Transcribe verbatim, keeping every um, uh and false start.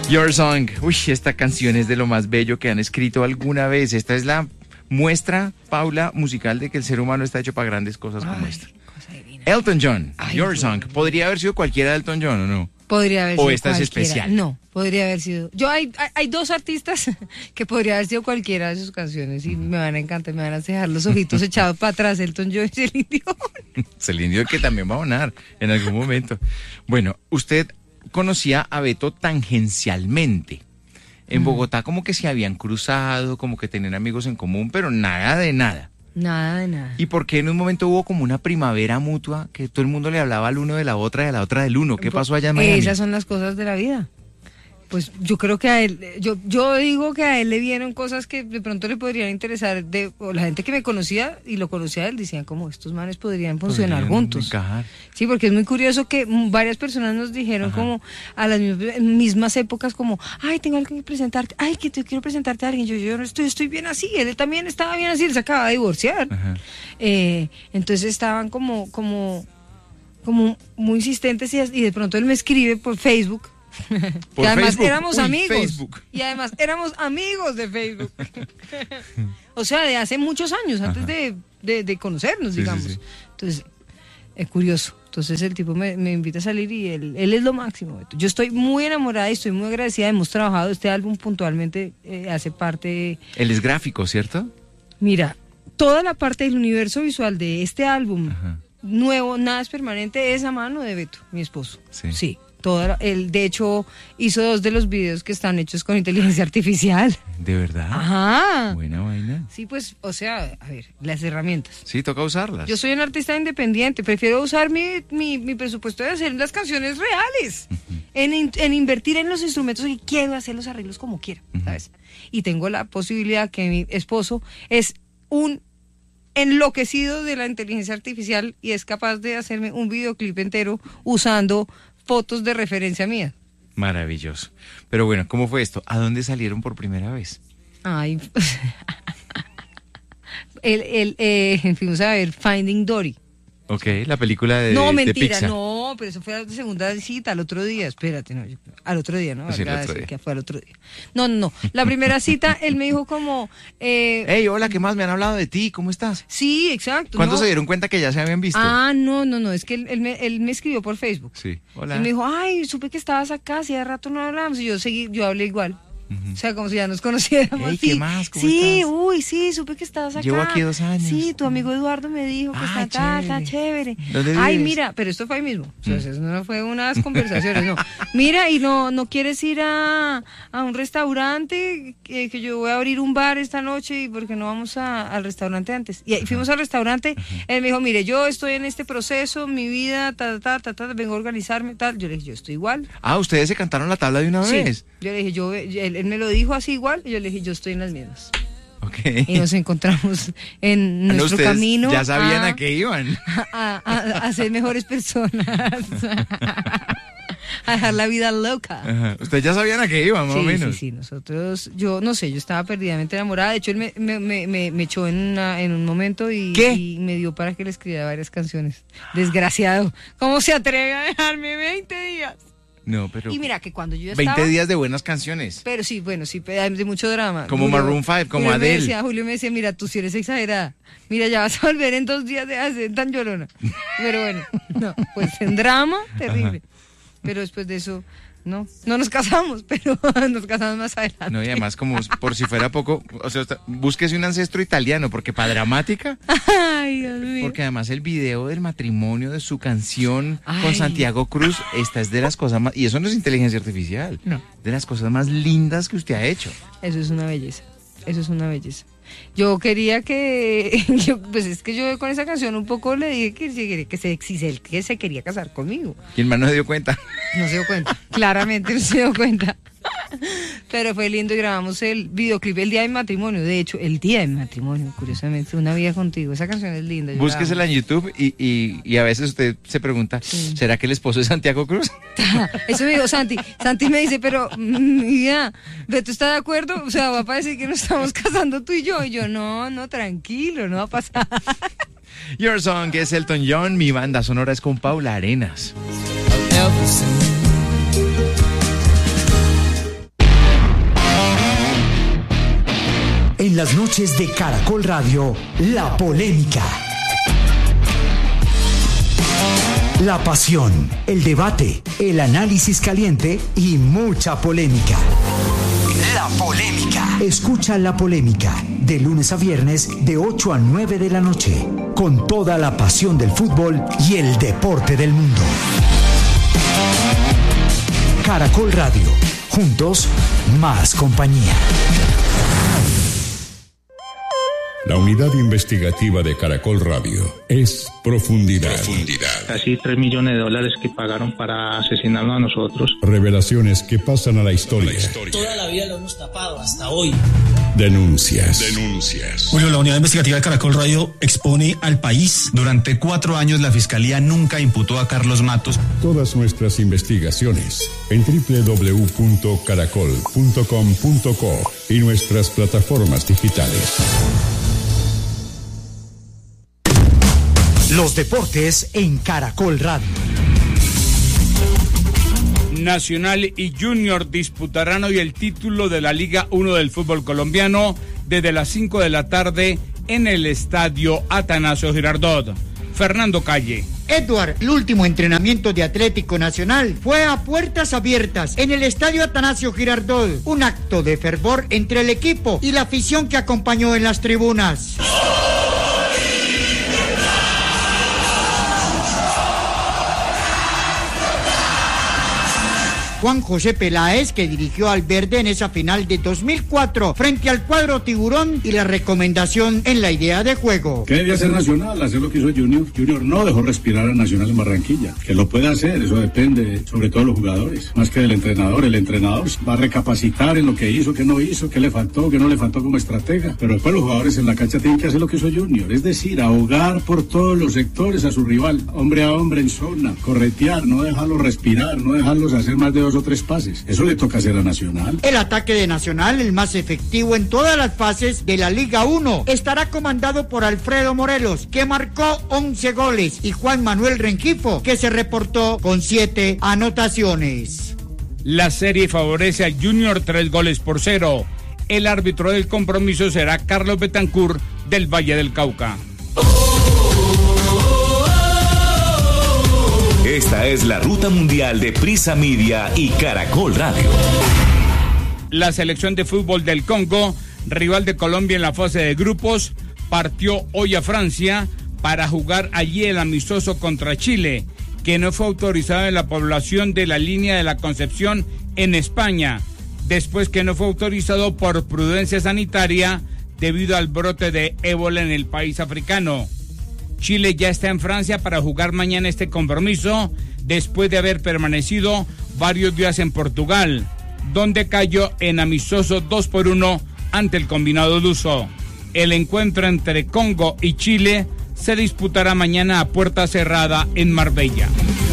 Your Song. Uy, esta canción es de lo más bello que han escrito alguna vez. Esta es la muestra, Paula, musical de que el ser humano está hecho para grandes cosas como Ay, esta. cosa divina. Elton John, Ay, Your Dios Song. mío. ¿Podría haber sido cualquiera de Elton John o no? Podría haber ¿O sido esta es cualquiera. especial? No, podría haber sido. Yo hay, hay, hay dos artistas que podría haber sido cualquiera de sus canciones y me van a encantar, me van a dejar los ojitos echados para atrás, Elton John y Celine Dion. Celine Dion, que también va a sonar en algún momento. Bueno, usted conocía a Beto tangencialmente. En Bogotá como que se habían cruzado, como que tenían amigos en común, pero nada de nada. Nada de nada. ¿Y por qué en un momento hubo como una primavera mutua que todo el mundo le hablaba al uno de la otra y a la otra del uno? ¿Qué pasó allá en Miami? Esas son las cosas de la vida. Pues yo creo que a él, yo, yo digo que a él le vieron cosas que de pronto le podrían interesar, de, o la gente que me conocía y lo conocía a él decían como estos manes podrían funcionar Podrían juntos. encajar. Sí, porque es muy curioso que mm, varias personas nos dijeron Ajá. como a las mismas, mismas épocas como, ay, tengo algo que presentarte, ay, que te quiero presentarte a alguien, yo, yo no estoy, estoy bien así, él también estaba bien así, él se acaba de divorciar. Ajá. Eh, entonces estaban como, como, como muy insistentes y, y de pronto él me escribe por Facebook. Por que además Facebook. éramos Uy, amigos. Facebook. Y además éramos amigos de Facebook. O sea, de hace muchos años, antes de, de, de conocernos, Sí, digamos. sí, sí. Entonces, es curioso. Entonces el tipo me, me invita a salir y él, él es lo máximo. Yo estoy muy enamorada y estoy muy agradecida. Hemos trabajado este álbum puntualmente, eh, hace parte... Él es gráfico, ¿cierto? Mira, toda la parte del universo visual de este álbum Ajá. nuevo, nada es permanente, es a mano de Beto, mi esposo. Sí. Sí. Toda, él, de hecho, hizo dos de los videos que están hechos con inteligencia artificial. ¿De verdad? Ajá. Buena vaina. Sí, pues, o sea, a ver, las herramientas. Sí, toca usarlas. Yo soy un artista independiente, prefiero usar mi, mi, mi presupuesto de hacer las canciones reales, en, in- en invertir en los instrumentos y quiero hacer los arreglos como quiera, ¿sabes? Y tengo la posibilidad que mi esposo es un enloquecido de la inteligencia artificial y es capaz de hacerme un videoclip entero usando fotos de referencia mía. Maravilloso. Pero bueno, ¿cómo fue esto? ¿A dónde salieron por primera vez? Ay, el, el, eh, fuimos a ver Finding Dory. Ok, la película de, No, de mentira, Pixar. no, pero eso fue la segunda cita, al otro día, espérate, no, yo- al otro día, ¿no? Sí, al Acaba de otro decir día. que fue al otro día. No, no, no, la primera cita, él me dijo como, eh, Hey, hola, ¿qué más? Me han hablado de ti, ¿cómo estás? sí, exacto. ¿Cuándo no. se dieron cuenta que ya se habían visto? Ah, no, no, no, es que él, él me, él me escribió por Facebook. Sí, hola. Él me dijo, ay, supe que estabas acá, hacía rato no hablábamos, y yo seguí, yo hablé igual. Ujú. O sea, como si ya nos conociéramos. Ey, sí, ¿qué más? ¿Cómo sí, estás? uy, sí, supe que estabas acá. Llevo aquí dos años. Sí, tu amigo Eduardo me dijo que Ah, está acá, está chévere. chévere. ¿Dónde Ay, vives? mira, pero esto fue ahí mismo. O sea, eso no fue unas conversaciones, no. Mira, y no, no quieres ir a, a un restaurante, que, que yo voy a abrir un bar esta noche y porque no vamos a- al restaurante antes. Y ahí fuimos al restaurante, él me dijo, mire, yo estoy en este proceso, mi vida, ta, ta, ta, ta, vengo a organizarme, tal. Yo le dije, yo estoy igual. Ah, ¿ustedes se cantaron la tabla de una Sí. vez? Yo le dije, yo, él, él me lo dijo así igual, y yo le dije, yo estoy en las mismas. Ok. Y nos encontramos en Ah, no, nuestro ustedes camino ya sabían a, a qué iban. a, a- a ser mejores personas, a dejar la vida loca. Ajá. Ustedes ya sabían a qué iban, más Sí, o menos. sí, sí, nosotros, yo no sé, yo estaba perdidamente enamorada, de hecho él me, me, me, me, me echó en, una- en un momento y, ¿Qué? y me dio para que le escribiera varias canciones. Desgraciado, ¿cómo se atreve a dejarme veinte días? No, pero Y mira que cuando yo ya veinte estaba... días de buenas canciones. Pero sí, bueno, sí, de de mucho drama. Como Maroon five, como Julio me Adele. decía- Julio me decía, mira, tú sí eres exagerada. Mira, ya vas a volver en dos días de hacer tan llorona. Pero bueno, no, pues en drama, terrible. Pero después de eso, no, no nos casamos, pero nos casamos más adelante. No, y además, como por si fuera poco, o sea, usted- búsquese un ancestro italiano, porque para dramática, Ay, Dios mío. porque además el video del matrimonio de su canción con Ay. Santiago Cruz, esta es de las cosas más, y eso no es inteligencia artificial, No. de las cosas más lindas que usted ha hecho. Eso es una belleza, eso es una belleza. Yo quería que, yo, pues es que yo con esa canción un poco le dije que, se- que, se, si se- que se quería casar conmigo. ¿Quién más no se dio cuenta? No se dio cuenta, claramente no se dio cuenta. Pero fue lindo y grabamos el videoclip el día de mi matrimonio. De hecho, el día de mi matrimonio, curiosamente, Una vida contigo. Esa canción es linda. yo la Búsquesela en YouTube y, y, y a veces usted se pregunta, Sí. ¿será que el esposo es Santiago Cruz? amo. Eso me dijo Santi. Santi me dice, pero, mm, mira, ¿Beto está de acuerdo? O sea, va a parecer que nos estamos casando tú y yo. Y yo, no, no, tranquilo, no va a pasar. Your Song es Elton John, mi banda sonora es con Paula Arenas. En las noches de Caracol Radio, La Polémica. La pasión, el debate, el análisis caliente y mucha polémica. La Polémica. Escucha La Polémica de lunes a viernes de ocho a nueve de la noche, con toda la pasión del fútbol y el deporte del mundo. Caracol Radio. Juntos, más compañía. La unidad investigativa de Caracol Radio es Profundidad. Profundidad. Casi tres millones de dólares que pagaron para asesinarnos a nosotros. Revelaciones que pasan a la historia. La historia. Toda la vida lo hemos tapado hasta hoy. Denuncias. Denuncias. Julio, la unidad investigativa de Caracol Radio expone al país. Durante cuatro años la Fiscalía nunca imputó a Carlos Matos. Todas nuestras investigaciones en doble u doble u doble u punto caracol punto com punto co y nuestras plataformas digitales. Los deportes en Caracol Radio. Nacional y Junior disputarán hoy el título de la Liga uno del fútbol colombiano desde las cinco de la tarde en el estadio Atanasio Girardot. Fernando Calle. Edward, el último entrenamiento de Atlético Nacional fue a puertas abiertas en el estadio Atanasio Girardot, un acto de fervor entre el equipo y la afición que acompañó en las tribunas. Juan José Peláez, que dirigió al Verde en esa final de dos mil cuatro frente al cuadro Tiburón, y la recomendación en la idea de juego. ¿Qué debía hacer Nacional? Hacer lo que hizo Junior. Junior no dejó respirar a Nacional en Barranquilla. Que lo pueda hacer, eso depende sobre todo de los jugadores, más que del entrenador. El entrenador va a recapacitar en lo que hizo, qué no hizo, qué le faltó, qué no le faltó como estratega. Pero después los jugadores en la cancha tienen que hacer lo que hizo Junior, es decir, ahogar por todos los sectores a su rival, hombre a hombre en zona, corretear, no dejarlos respirar, no dejarlos hacer más de dos o tres pases. Eso le toca hacer a Nacional. El ataque de Nacional, el más efectivo en todas las fases de la Liga uno, estará comandado por Alfredo Morelos, que marcó once goles, y Juan Manuel Rengifo, que se reportó con siete anotaciones. La serie favorece al Junior tres goles por cero. El árbitro del compromiso será Carlos Betancourt del Valle del Cauca. Esta es la ruta mundial de Prisa Media y Caracol Radio. La selección de fútbol del Congo, rival de Colombia en la fase de grupos, partió hoy a Francia para jugar allí el amistoso contra Chile, que no fue autorizado en la población de la línea de la Concepción en España, después que no fue autorizado por prudencia sanitaria debido al brote de ébola en el país africano. Chile ya está en Francia para jugar mañana este compromiso, después de haber permanecido varios días en Portugal, donde cayó en amistoso dos por uno ante el combinado luso. El encuentro entre Congo y Chile se disputará mañana a puerta cerrada en Marbella.